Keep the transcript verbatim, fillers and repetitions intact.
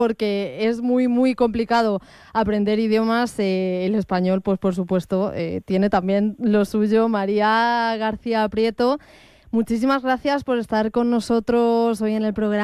porque es muy, muy complicado aprender idiomas. Eh, el español, pues por supuesto, eh, tiene también lo suyo. María García Prieto, muchísimas gracias por estar con nosotros hoy en el programa.